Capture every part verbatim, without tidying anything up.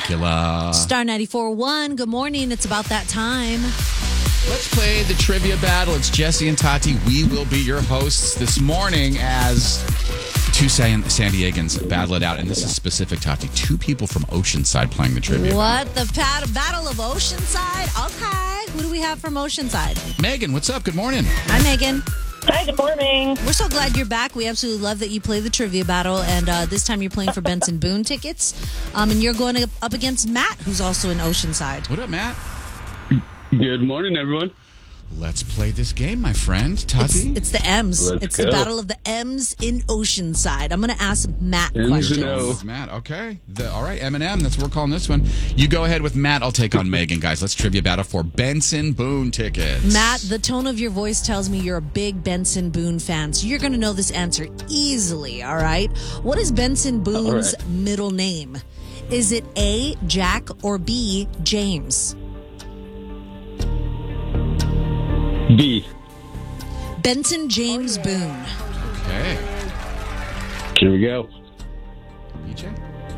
Dracula. Star ninety-four point one. Good morning. It's about that time. Let's play the trivia battle. It's Jesse and Tati. We will be your hosts this morning as two San, San Diegans battle it out. And this is specific, Tati. Two people from Oceanside playing the trivia What? The pat- Battle of Oceanside? Okay. Who do we have from Oceanside? Megan, what's up? Good morning. Hi, Megan. Hi, good morning. We're so glad you're back. We absolutely love that you play the trivia battle. And uh, this time you're playing for Benson Boone tickets. Um, and you're going up against Matt, who's also in Oceanside. What up, Matt? Good morning, everyone. Let's play this game, my friend. It's, Tati? it's the M's. Let's it's go. the Battle of the M's in Oceanside. I'm going to ask Matt M's questions. and O. Matt, okay. The, all right, M and M, that's what we're calling this one. You go ahead with Matt. I'll take on Megan, guys. Let's trivia battle for Benson Boone tickets. Matt, the tone of your voice tells me you're a big Benson Boone fan, so you're going to know this answer easily, all right? What is Benson Boone's right. middle name? Is it A, Jack, or B, James? B. Benson James Boone. Okay. Here we go. B J?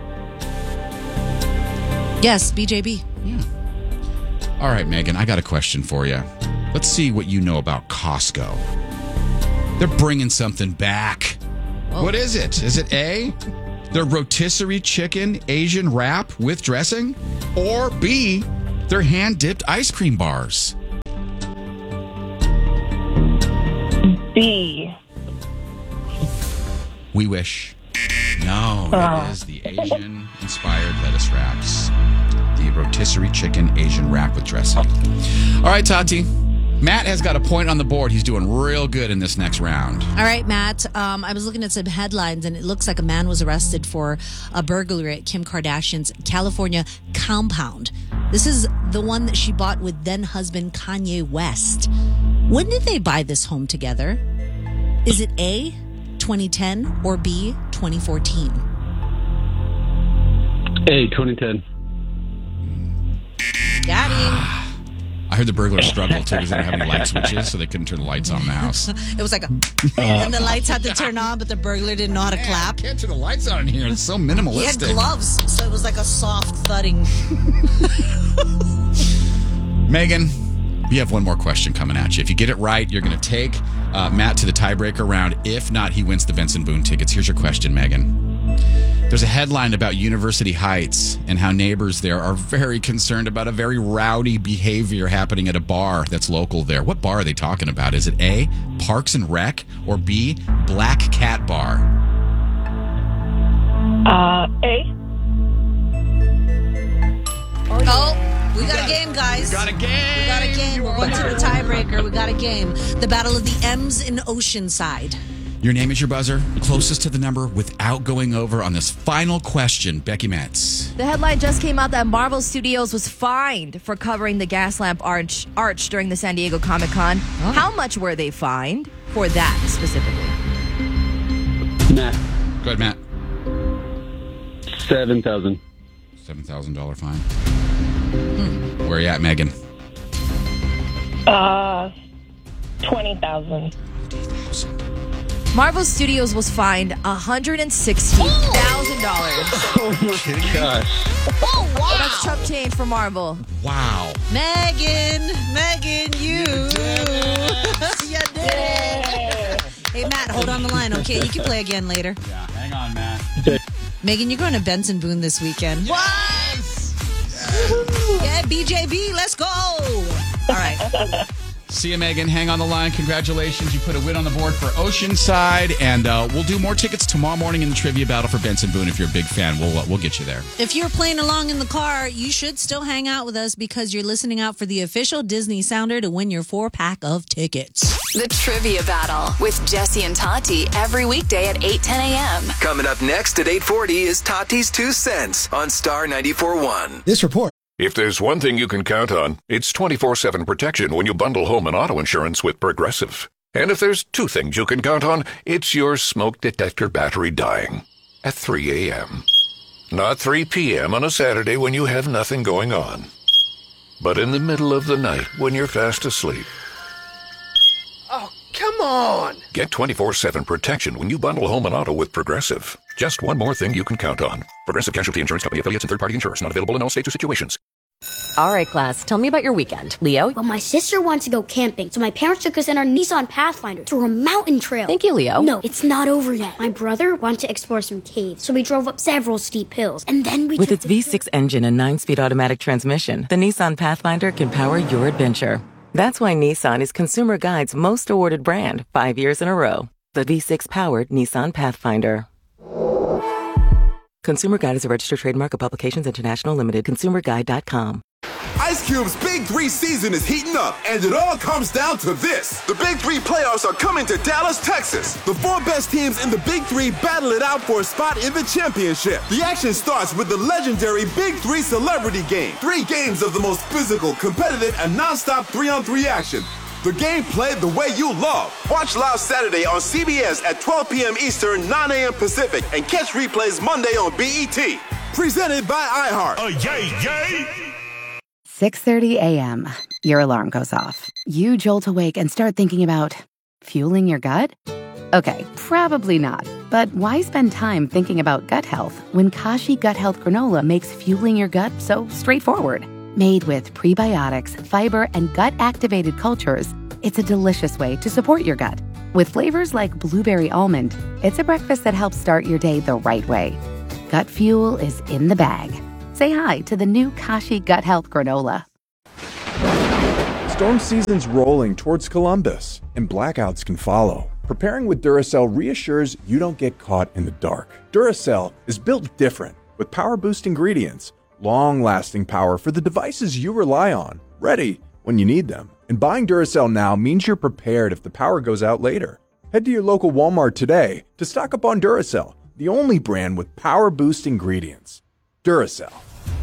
Yes, B J B. Yeah. All right, Megan, I got a question for you. Let's see what you know about Costco. They're bringing something back. Whoa. What is it? Is it A, their rotisserie chicken Asian wrap with dressing? Or B, their hand-dipped ice cream bars? B. We wish. No, Oh. it is the Asian-inspired lettuce wraps. The rotisserie chicken Asian wrap with dressing. All right, Tati. Matt has got a point on the board. He's doing real good in this next round. All right, Matt. Um, I was looking at some headlines, and it looks like a man was arrested for a burglary at Kim Kardashian's California compound. This is the one that she bought with then-husband Kanye West. When did they buy this home together? Is it A, twenty ten, or B, twenty fourteen? A, twenty ten. Got him. I heard the burglars struggled, too, because they didn't have any light switches, so they couldn't turn the lights on in the house. It was like a... and the lights had to turn on, but the burglar didn't know how to Man, clap. can't turn the lights on in here. It's so He had minimalistic. gloves, so it was like a soft thudding. Megan, we have one more question coming at you. If you get it right, you're going to take uh, Matt to the tiebreaker round. If not, he wins the Benson Boone tickets. Here's your question, Megan. There's a headline about University Heights and how neighbors there are very concerned about a very rowdy behavior happening at a bar that's local there. What bar are they talking about? Is it A, Parks and Rec, or B, Black Cat Bar? Uh, A. Oh, we got a game, guys. Got a game. We got a game. We're on to the tiebreaker. We got a game. The Battle of the M's in Oceanside. Your name is your buzzer. Closest to the number without going over on this final question. Becky Metz. The headline just came out that Marvel Studios was fined for covering the gas lamp arch, arch during the San Diego Comic-Con. Oh. How much were they fined for that specifically? Matt. Go ahead, Matt. seven thousand. seven thousand dollars fine. Where are you at, Megan? Uh, twenty thousand. Marvel Studios was fined one hundred sixty thousand dollars. Oh my gosh. Oh, wow. That's chump change for Marvel. Wow. Megan, Megan, you. You did it. Hey, Matt, hold on the line, okay? You can play again later. Yeah, hang on, Matt. Megan, you're going to Benson Boone this weekend. Yes! Yeah, B J B, let's go. All right. See you, Megan. Hang on the line. Congratulations. You put a win on the board for Oceanside, and uh, we'll do more tickets tomorrow morning in the trivia battle for Benson Boone. If you're a big fan, we'll uh, we'll get you there. If you're playing along in the car, you should still hang out with us because you're listening out for the official Disney Sounder to win your four-pack of tickets. The Trivia Battle with Jesse and Tati every weekday at eight ten a.m. Coming up next at eight forty is Tati's Two Cents on Star ninety-four point one. This report. If there's one thing you can count on, it's twenty-four seven protection when you bundle home and auto insurance with Progressive. And if there's two things you can count on, it's your smoke detector battery dying at three a.m. Not three p.m. on a Saturday when you have nothing going on, but in the middle of the night when you're fast asleep. Oh, come on. Get twenty-four seven protection when you bundle home and auto with Progressive. just one more thing you can count on. Progressive Casualty Insurance Company, affiliates, and third-party insurers. Not available in all states or situations. All right, class, tell me about your weekend. Leo? Well, my sister wants to go camping, so my parents took us in our Nissan Pathfinder through a mountain trail. Thank you, Leo. No, it's not over yet. My brother wanted to explore some caves, so we drove up several steep hills, and then we With took its V six engine and nine-speed automatic transmission, the Nissan Pathfinder can power your adventure. That's why Nissan is Consumer Guide's most awarded brand five years in a row. The V six-powered Nissan Pathfinder. Consumer Guide is a registered trademark of Publications International Limited. consumer guide dot com. Ice Cube's Big Three season is heating up, and it all comes down to this. The Big Three playoffs are coming to Dallas, Texas. The four best teams in the Big Three battle it out for a spot in the championship. The action starts with the legendary Big Three Celebrity Game. Three games of the most physical, competitive, and non-stop three-on-three action. The game played the way you love. Watch live Saturday on C B S at twelve p.m. Eastern, nine a.m. Pacific, and catch replays Monday on B E T. Presented by iHeart. Oh, yay, yay! six thirty a.m. Your alarm goes off. You jolt awake and start thinking about fueling your gut? Okay, probably not. But why spend time thinking about gut health when Kashi Gut Health Granola makes fueling your gut so straightforward? Made with prebiotics, fiber, and gut-activated cultures, it's a delicious way to support your gut. With flavors like blueberry almond, it's a breakfast that helps start your day the right way. Gut fuel is in the bag. Say hi to the new Kashi Gut Health Granola. Storm season's rolling towards Columbus, and blackouts can follow. Preparing with Duracell reassures you don't get caught in the dark. Duracell is built different, with power-boost ingredients, long-lasting power for the devices you rely on, ready when you need them. And buying Duracell now means you're prepared if the power goes out later. Head to your local Walmart today to stock up on Duracell, the only brand with power-boost ingredients. Duracell.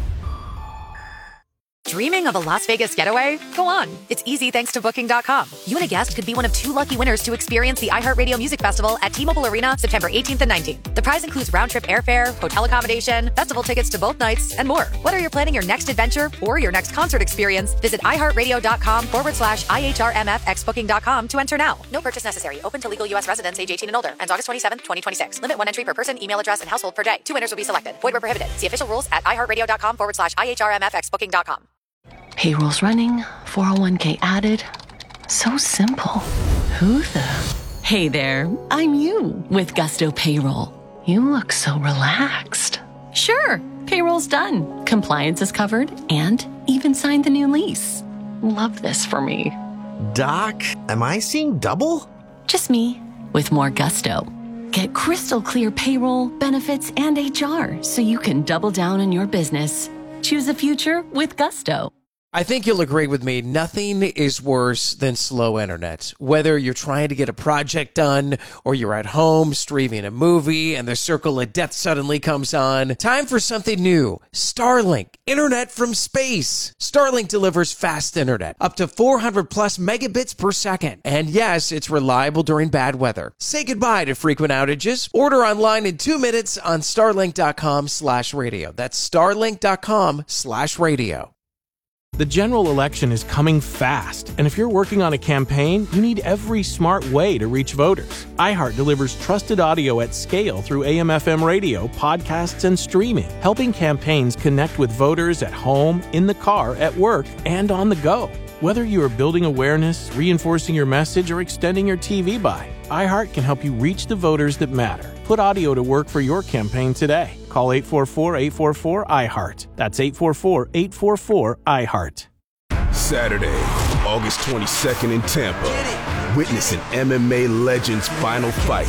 Dreaming of a Las Vegas getaway? Go on. It's easy thanks to Booking dot com. You and a guest could be one of two lucky winners to experience the iHeartRadio Music Festival at T-Mobile Arena September eighteenth and nineteenth. The prize includes round-trip airfare, hotel accommodation, festival tickets to both nights, and more. Whether you're planning your next adventure or your next concert experience, visit iHeartRadio.com forward slash IHRMFX Booking dot com to enter now. No purchase necessary. Open to legal U S residents age eighteen and older. Ends August twenty-seventh, twenty twenty-six. Limit one entry per person, email address, and household per day. Two winners will be selected. Void where prohibited. See official rules at iHeartRadio.com forward slash IHRMFX Booking dot com. Payroll's running, four oh one k added. So simple. Who the? Hey there, I'm you with Gusto Payroll. You look so relaxed. Sure, payroll's done. Compliance is covered and even signed the new lease. Love this for me. Doc, am I seeing double? Just me with more gusto. Get crystal clear payroll, benefits, and H R so you can double down on your business. Choose a future with Gusto. I think you'll agree with me. Nothing is worse than slow internet. Whether you're trying to get a project done or you're at home streaming a movie and the circle of death suddenly comes on. Time for something new. Starlink. Internet from space. Starlink delivers fast internet. Up to four hundred plus megabits per second. And yes, it's reliable during bad weather. Say goodbye to frequent outages. Order online in two minutes on starlink.com slash radio. That's starlink.com slash radio. The general election is coming fast, and if you're working on a campaign, you need every smart way to reach voters. iHeart delivers trusted audio at scale through A M F M radio, podcasts, and streaming, helping campaigns connect with voters at home, in the car, at work, and on the go. Whether you are building awareness, reinforcing your message, or extending your T V buy, iHeart can help you reach the voters that matter. Put audio to work for your campaign today. Call eight four four, eight four four, I heart. That's eight four four, eight four four, I heart. Saturday, August twenty-second in Tampa. Witness an M M A legend's final fight.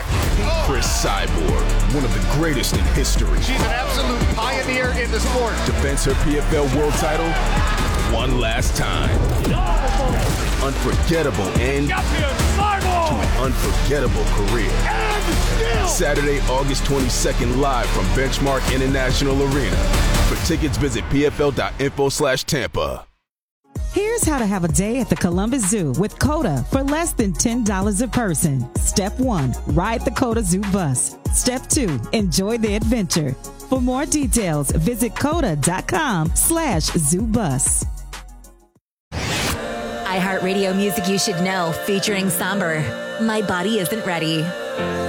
Chris Cyborg, one of the greatest in history. She's an absolute pioneer in the sport. Defends her P F L world title one last time. Unforgettable end to an unforgettable career. Saturday, August twenty-second, live from Benchmark International Arena. For tickets, visit pfl.info slash Tampa. Here's how to have a day at the Columbus Zoo with COTA for less than ten dollars a person. Step one, ride the COTA Zoo bus. Step two, enjoy the adventure. For more details, visit COTA.com slash zoo bus. iHeartRadio Music You Should Know, featuring Somber. My Body Isn't Ready.